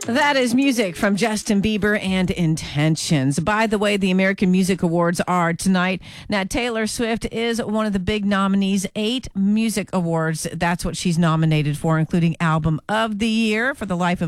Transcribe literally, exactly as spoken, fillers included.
That is music from Justin Bieber and Intentions. By the way, the American Music Awards are tonight. Now, Taylor Swift is one of the big nominees, eight music awards. That's what she's nominated for, including Album of the Year for The Life of